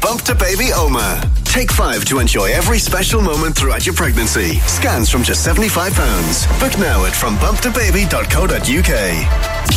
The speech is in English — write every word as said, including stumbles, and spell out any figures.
Bump to Baby Oma. Take five to enjoy every special moment throughout your pregnancy. Scans from just seventy-five pounds. Book now at from bump to baby dot co dot uk.